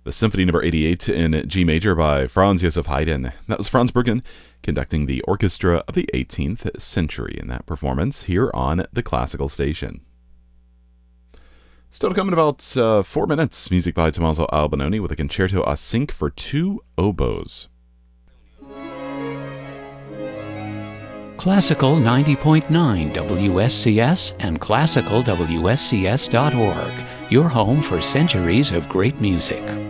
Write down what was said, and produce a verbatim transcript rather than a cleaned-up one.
The Symphony Number eighty-eight in G major by Franz Joseph Haydn. That was Franz Bruggen conducting the orchestra of the eighteenth century in that performance here on the Classical Station. Still to come in about uh, four minutes, music by Tommaso Albinoni with a concerto a cinque for two oboes. Classical ninety point nine W S C S and classical W S C S dot org, your home for centuries of great music.